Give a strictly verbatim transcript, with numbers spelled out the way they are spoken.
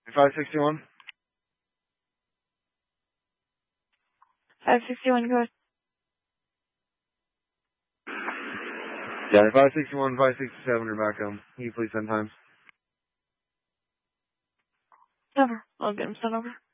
five sixty-one. five sixty-one, go ahead. Yeah, five sixty-one, five sixty-seven are back home. Can you please send times? Over. I'll get him sent over.